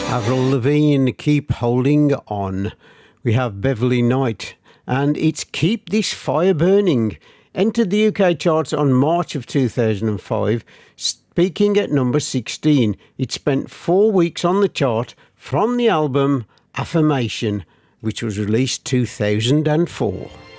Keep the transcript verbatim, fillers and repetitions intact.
Avril Lavigne, Keep Holding On. We have Beverly Knight, and it's Keep This Fire Burning. Entered the U K charts on March of two thousand five, peaking at number sixteen. It spent four weeks on the chart from the album Affirmation, which was released two thousand four.